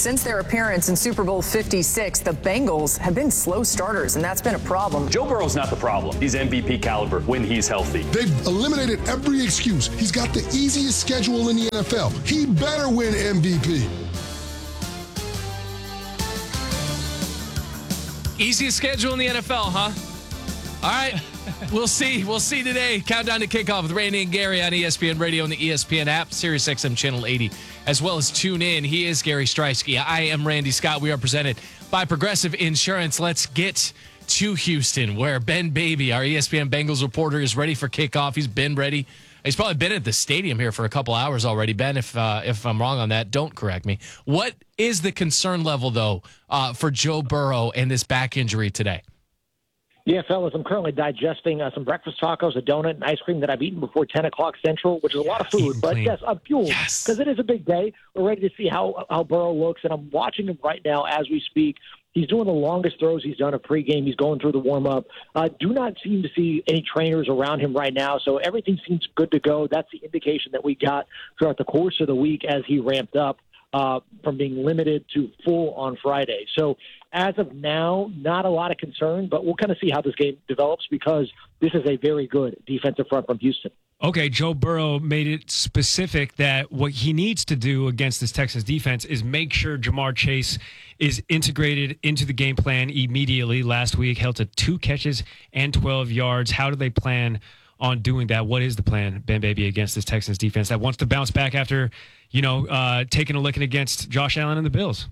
since their appearance in Super Bowl 56, the Bengals have been slow starters, and that's been a problem. Joe Burrow's not the problem. He's MVP caliber when he's healthy. They've eliminated every excuse. He's got the easiest schedule in the NFL. He better win MVP. Easiest schedule in the NFL, huh? All right. We'll see. We'll see today. Countdown to kickoff with Randy and Gary on ESPN Radio and the ESPN app, Sirius XM Channel 80, as well as tune in. He is Gary Streisky. I am Randy Scott. We are presented by Progressive Insurance. Let's get to Houston, where Ben Baby, our ESPN Bengals reporter, is ready for kickoff. He's been ready. He's probably been at the stadium here for a couple hours already. Ben, if I'm wrong on that, don't correct me. What is the concern level, though, for Joe Burrow and this back injury today? Yeah, fellas, I'm currently digesting some breakfast tacos, a donut, and ice cream that I've eaten before 10 o'clock Central, which is a lot of food. But, yes, I'm fueled because it is a big day. We're ready to see how Burrow looks, and I'm watching him right now as we speak. He's doing the longest throws he's done a pregame. He's going through the warm-up. Do not seem to see any trainers around him right now, so everything seems good to go. That's the indication that we got throughout the course of the week as he ramped up from being limited to full on Friday. So as of now, not a lot of concern, but we'll kind of see how this game develops because this is a very good defensive front from Houston. Okay, Joe Burrow made it specific that what he needs to do against this Texans defense is make sure Ja'Marr Chase is integrated into the game plan immediately. Last week, held to 2 catches and 12 yards. How do they plan on doing that? What is the plan, Ben Baby, against this Texans defense that wants to bounce back after, taking a licking against Josh Allen and the Bills?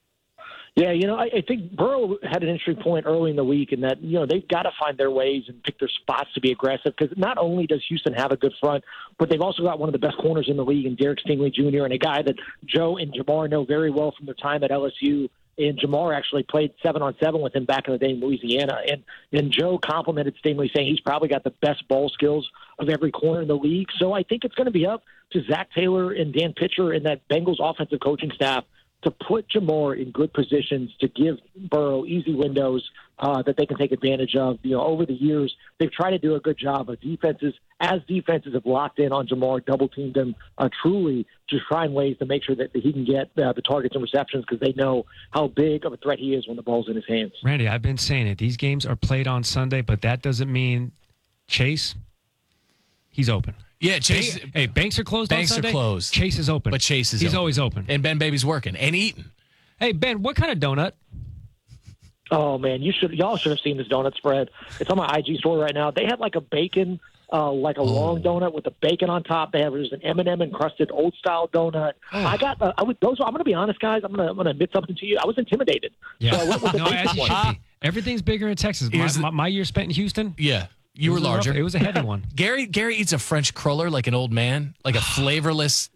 Yeah, I think Burrow had an entry point early in the week in that, they've got to find their ways and pick their spots to be aggressive because not only does Houston have a good front, but they've also got one of the best corners in the league in Derek Stingley Jr. and a guy that Joe and Ja'Marr know very well from their time at LSU. And Ja'Marr actually played 7-on-7 with him back in the day in Louisiana. And Joe complimented Stingley, saying he's probably got the best ball skills of every corner in the league. So I think it's going to be up to Zach Taylor and Dan Pitcher and that Bengals offensive coaching staff to put Ja'Marr in good positions to give Burrow easy windows that they can take advantage of. Over the years, they've tried to do a good job of defenses have locked in on Ja'Marr, double-teamed him truly to find ways to make sure that he can get the targets and receptions because they know how big of a threat he is when the ball's in his hands. Randy, I've been saying it. These games are played on Sunday, but that doesn't mean Chase, he's open. Yeah, Chase. Hey, banks are closed on Sunday. Banks are closed. Chase is open. But Chase is He's always open. And Ben Baby's working and eating. Hey, Ben, what kind of donut? Oh, man, y'all should have seen this donut spread. It's on my IG store right now. They had like a bacon, long donut with the bacon on top. They have an M&M encrusted old style donut. I got I'm going to be honest, guys. I'm going to admit something to you. I was intimidated. Yeah. So I went with the bacon one. Everything's bigger in Texas. My year spent in Houston. Yeah. You were larger. It was a heavy one. Gary eats a French cruller like an old man, like a flavorless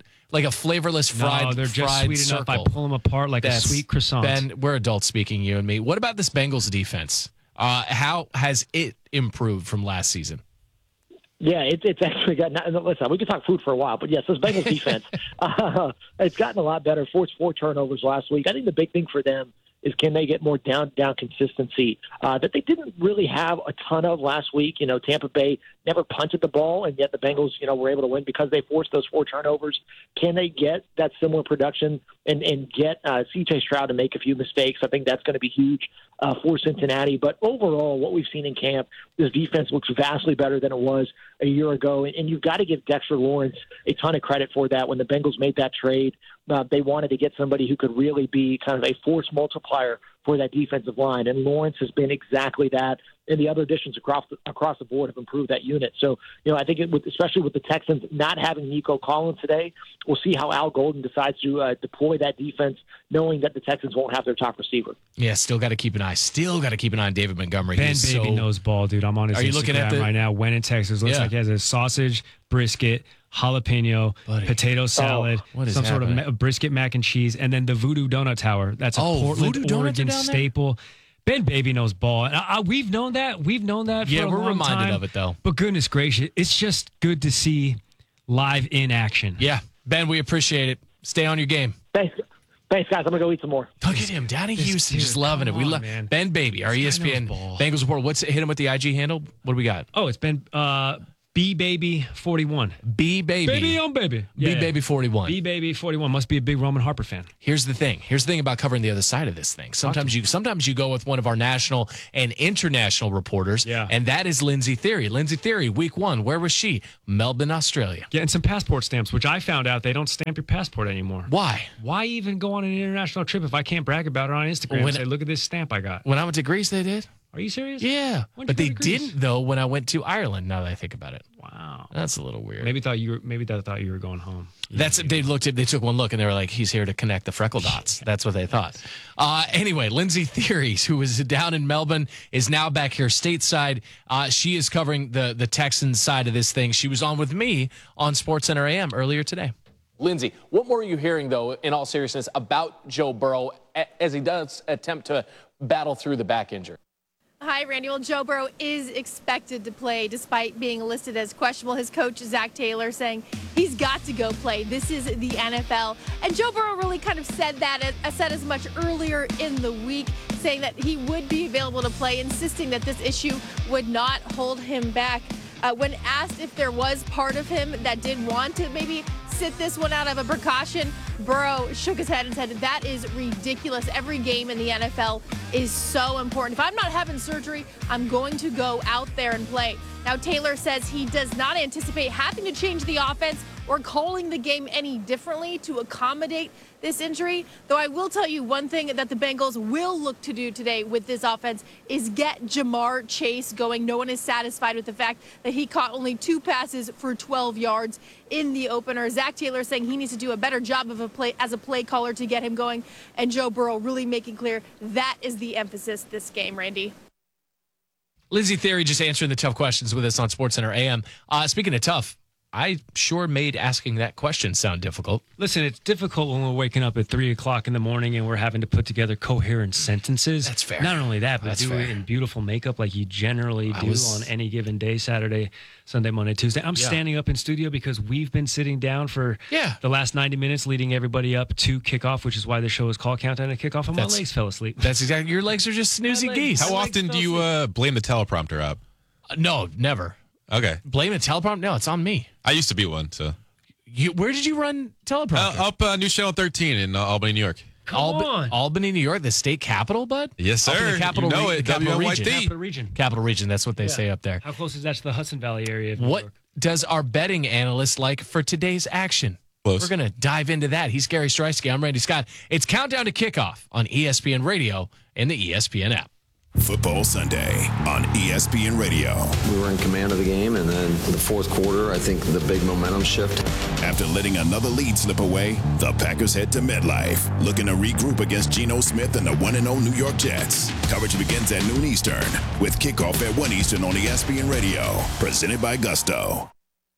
fried. No, they're just fried sweet circle. enough. I pull them apart like a sweet croissant. Ben, we're adults speaking, you and me. What about this Bengals defense? How has it improved from last season? Yeah, it's actually gotten. Listen, we could talk food for a while, but yes, this Bengals defense, it's gotten a lot better. Forced 4 turnovers last week. I think the big thing for them is can they get more down consistency that they didn't really have a ton of last week. Tampa Bay never punted the ball, and yet the Bengals, were able to win because they forced those 4 turnovers. Can they get that similar production and get C.J. Stroud to make a few mistakes? I think that's going to be huge for Cincinnati. But overall, what we've seen in camp, this defense looks vastly better than it was a year ago, and you've got to give Dexter Lawrence a ton of credit for that. When the Bengals made that trade, they wanted to get somebody who could really be kind of a force multiplier for that defensive line, and Lawrence has been exactly that. And the other additions across the board have improved that unit. So, I think especially with the Texans not having Nico Collins today, we'll see how Al Golden decides to deploy that defense, knowing that the Texans won't have their top receiver. Yeah, still got to keep an eye. on David Montgomery. Ben Baby knows ball, dude. I'm on his Instagram right now. When in Texas, looks like he has a sausage, brisket, jalapeno, potato salad, some sort of brisket mac and cheese, and then the Voodoo Donut Tower. That's a Portland, Oregon staple. Ben Baby knows ball. We've known that. We've known that for a long time. Yeah, we're reminded of it, though. But goodness gracious, it's just good to see live in action. Yeah. Ben, we appreciate it. Stay on your game. Thanks, guys. I'm going to go eat some more. Look at him. Down in Houston, just loving it. We love Ben Baby, our ESPN Bengals reporter. Hit him with the IG handle. What do we got? Oh, it's Ben B-Baby41. B-Baby. Baby on baby. Yeah. B-Baby41. B-Baby41 must be a big Roman Harper fan. Here's the thing about covering the other side of this thing. Sometimes you go with one of our national and international reporters, and that is Lindsay Theory. Lindsay Theory, week 1, where was she? Melbourne, Australia. Getting some passport stamps, which I found out they don't stamp your passport anymore. Why? Why even go on an international trip if I can't brag about it on Instagram and say, look at this stamp I got? When I went to Greece, they did. Are you serious? Yeah. But they didn't, though, when I went to Ireland, now that I think about it. Wow. That's a little weird. Maybe they thought you were going home. They took one look and they were like, he's here to connect the freckle dots. That's what they thought. Anyway, Lindsay Theories, who was down in Melbourne, is now back here stateside. She is covering the Texans side of this thing. She was on with me on SportsCenter AM earlier today. Lindsay, what more are you hearing, though, in all seriousness, about Joe Burrow as he does attempt to battle through the back injury? Hi, Randy. Well, Joe Burrow is expected to play despite being listed as questionable. His coach, Zach Taylor, saying he's got to go play. This is the NFL. And Joe Burrow really kind of said as much earlier in the week, saying that he would be available to play, insisting that this issue would not hold him back. When asked if there was part of him that did want to maybe sit this one out of a precaution, Burrow shook his head and said, that is ridiculous. Every game in the NFL is so important. If I'm not having surgery, I'm going to go out there and play. Now, Taylor says he does not anticipate having to change the offense or calling the game any differently to accommodate this injury. Though I will tell you one thing that the Bengals will look to do today with this offense is get Jamar Chase going. No one is satisfied with the fact that he caught only 2 passes for 12 yards in the opener. Zach Taylor saying he needs to do a better job of as a play caller to get him going. And Joe Burrow really making clear that is the emphasis this game, Randy. Lindsay Theory just answering the tough questions with us on SportsCenter AM. Speaking of tough, I sure made asking that question sound difficult. Listen, it's difficult when we're waking up at 3 o'clock in the morning and we're having to put together coherent sentences. That's fair. Not only that, but That's do fair. it in beautiful makeup like you generally do on any given day, Saturday, Sunday, Monday, Tuesday. I'm standing up in studio because we've been sitting down for the last 90 minutes leading everybody up to kickoff, which is why the show is called Countdown to Kickoff, and my legs fell asleep. That's exactly. Your legs are just snoozy geese. How often do you blame the teleprompter up? No, never. Okay. Blame a teleprompter? No, it's on me. I used to be one, so. Where did you run teleprompter? Up News Channel 13 in Albany, New York. Albany, New York, the state capital, bud? Yes, sir. Up in the capital, Capital region. Capital region, that's what they say up there. How close is that to the Hudson Valley area of New What York? does our betting analyst like for today's action? Close. We're going to dive into that. He's Gary Streisky. I'm Randy Scott. It's Countdown to Kickoff on ESPN Radio and the ESPN app. Football Sunday on ESPN Radio. We were in command of the game, and then in the fourth quarter, I think the big momentum shift. After letting another lead slip away, the Packers head to MetLife, looking to regroup against Geno Smith and the 1-0 New York Jets. Coverage begins at noon Eastern, with kickoff at 1 Eastern on ESPN Radio, presented by Gusto.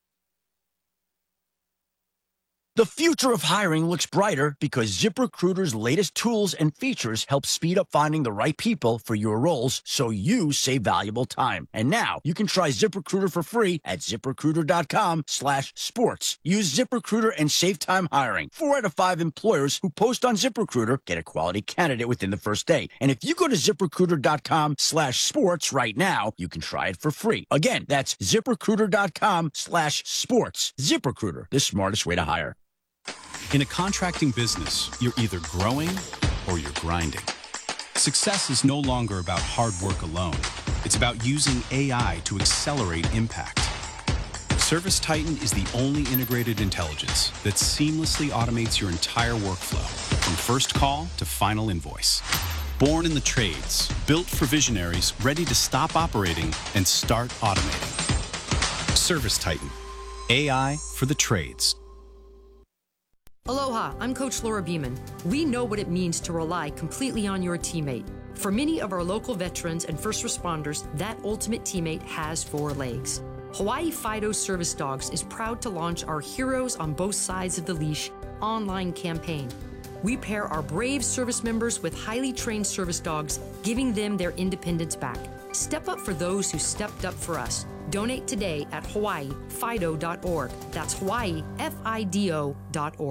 The future of hiring looks brighter because ZipRecruiter's latest tools and features help speed up finding the right people for your roles so you save valuable time. And now you can try ZipRecruiter for free at ZipRecruiter.com/sports. Use ZipRecruiter and save time hiring. 4 out of 5 employers who post on ZipRecruiter get a quality candidate within the first day. And if you go to ZipRecruiter.com/sports right now, you can try it for free. Again, that's ZipRecruiter.com/sports. ZipRecruiter, the smartest way to hire. In a contracting business, you're either growing or you're grinding. Success is no longer about hard work alone. It's about using AI to accelerate impact. ServiceTitan is the only integrated intelligence that seamlessly automates your entire workflow, from first call to final invoice. Born in the trades, built for visionaries ready to stop operating and start automating. ServiceTitan, AI for the trades. Aloha, I'm Coach Laura Beeman. We know what it means to rely completely on your teammate. For many of our local veterans and first responders, that ultimate teammate has 4 legs. Hawaii Fido Service Dogs is proud to launch our Heroes on Both Sides of the Leash online campaign. We pair our brave service members with highly trained service dogs, giving them their independence back. Step up for those who stepped up for us. Donate today at hawaiifido.org. That's hawaiifido.org.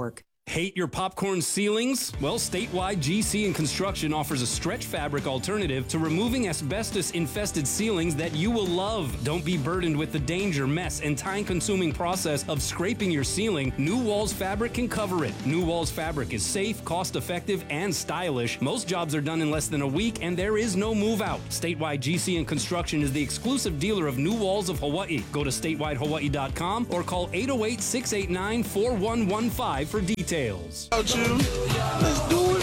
Hate your popcorn ceilings? Well, Statewide GC and Construction offers a stretch fabric alternative to removing asbestos-infested ceilings that you will love. Don't be burdened with the danger, mess, and time-consuming process of scraping your ceiling. New Walls Fabric can cover it. New Walls Fabric is safe, cost-effective, and stylish. Most jobs are done in less than a week, and there is no move-out. Statewide GC and Construction is the exclusive dealer of New Walls of Hawaii. Go to statewide.hawaii.com or call 808-689-4115 for details. Let's do it.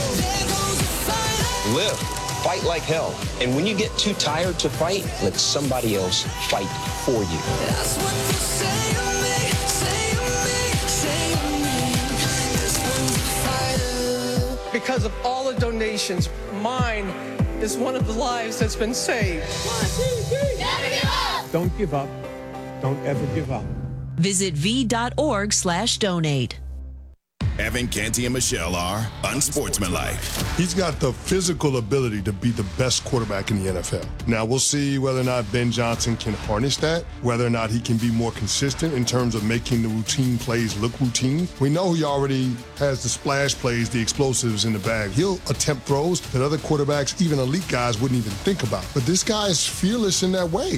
Live. Fight like hell. And when you get too tired to fight, let somebody else fight for you. That's what they say to me, say to me. This one's a fighter. Because of all the donations, mine is one of the lives that's been saved. 1, 2, 3. Never give up. Don't give up. Don't ever give up. Visit v.org/donate. Evan Canty and Michelle are unsportsmanlike. He's got the physical ability to be the best quarterback in the NFL. Now, we'll see whether or not Ben Johnson can harness that, whether or not he can be more consistent in terms of making the routine plays look routine. We know he already has the splash plays, the explosives in the bag. He'll attempt throws that other quarterbacks, even elite guys, wouldn't even think about. But this guy is fearless in that way.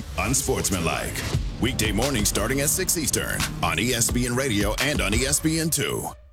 Unsportsmanlike. Weekday mornings starting at 6 Eastern on ESPN Radio and on ESPN2.